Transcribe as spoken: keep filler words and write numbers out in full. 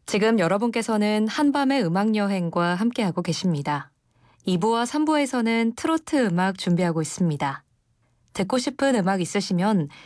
지금 여러분께서는 한밤의 음악 여행과 함께하고 계십니다. 이 부와 삼 부에서는 트로트 음악 준비하고 있습니다. 듣고 싶은 음악 있으시면